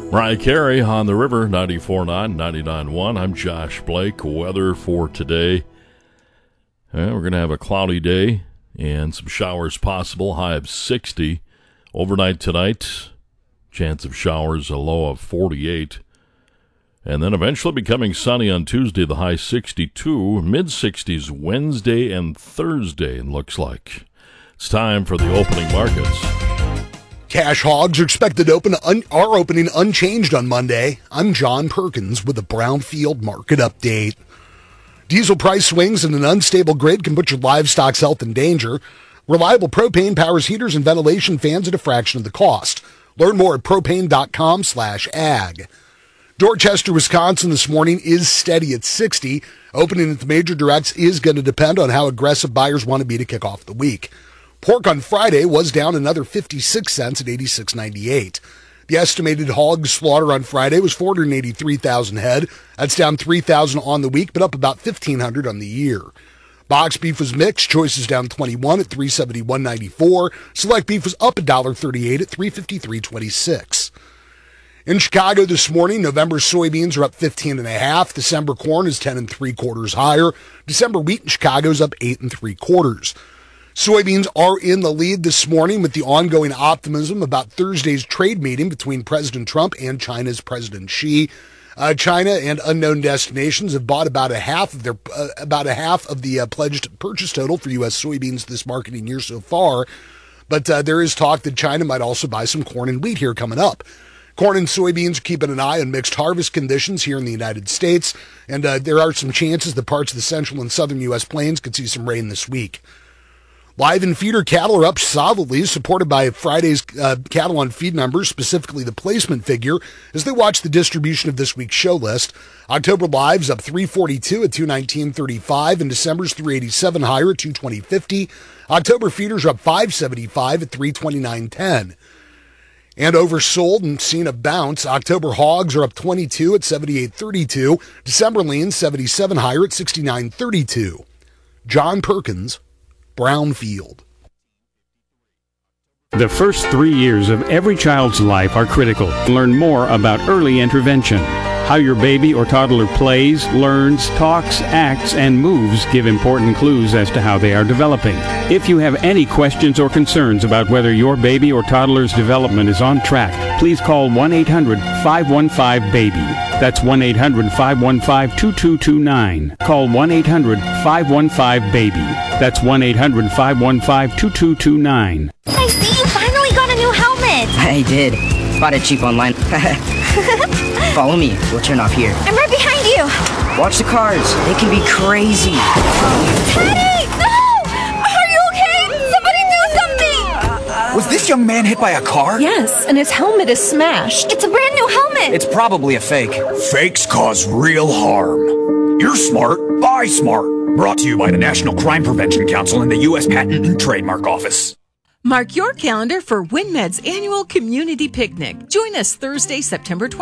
Mariah Carey on the river, 94.9, 99.1. I'm Josh Blake. Weather for today. We're going to have a cloudy day and some showers possible. High of 60. Overnight tonight, chance of showers, a low of 48. And then eventually becoming sunny on Tuesday, the high 62. Mid-60s Wednesday and Thursday, it looks like. It's time for the opening markets. Cash hogs are expected to are opening unchanged on Monday. I'm John Perkins with a Brownfield market update. Diesel price swings in an unstable grid can put your livestock's health in danger. Reliable propane powers heaters and ventilation fans at a fraction of the cost. Learn more at propane.com/ag. Dorchester, Wisconsin this morning is steady at 60. Opening at the major directs is going to depend on how aggressive buyers want to be to kick off the week. Pork on Friday was down another 56 cents at $86.98. The estimated hog slaughter on Friday was 483,000 head. That's down 3,000 on the week, but up about 1,500 on the year. Box beef was mixed. Choices down 21 at $371.94. Select beef was up $1.38 at $353.26. In Chicago this morning, November soybeans are up 15.5. December corn is 10 3/4 higher. December wheat in Chicago is up 8 3/4. Soybeans are in the lead this morning with the ongoing optimism about Thursday's trade meeting between President Trump and China's President Xi. China and unknown destinations have bought about a half of the pledged purchase total for U.S. soybeans this marketing year so far. But there is talk that China might also buy some corn and wheat here coming up. Corn and soybeans are keeping an eye on mixed harvest conditions here in the United States, and there are some chances that parts of the central and southern U.S. plains could see some rain this week. Live and feeder cattle are up solidly, supported by Friday's cattle on feed numbers, specifically the placement figure, as they watch the distribution of this week's show list. October lives up 342 at 219.35, and December's 387 higher at 220.50. October feeders are up 575 at 329.10. And oversold and seen a bounce. October hogs are up 22 at 78.32. December lean 77 higher at 69.32. John Perkins, Brownfield. The first 3 years of every child's life are critical. Learn more about early intervention. How your baby or toddler plays, learns, talks, acts, and moves give important clues as to how they are developing. If you have any questions or concerns about whether your baby or toddler's development is on track, please call 1-800-515-BABY. That's 1-800-515-2229. Call 1-800-515-BABY. That's 1-800-515-2229. I see you finally got a new helmet. I did. Bought it cheap online. Follow me. We'll turn off here. I'm right behind you. Watch the cars. They can be crazy. Teddy! No! Are you okay? Somebody do something! Was this young man hit by a car? Yes, and his helmet is smashed. It's a brand new helmet. It's probably a fake. Fakes cause real harm. You're smart. Buy smart. Brought to you by the National Crime Prevention Council and the U.S. Patent and Trademark Office. Mark your calendar for WinMed's annual community picnic. Join us Thursday, September 20th.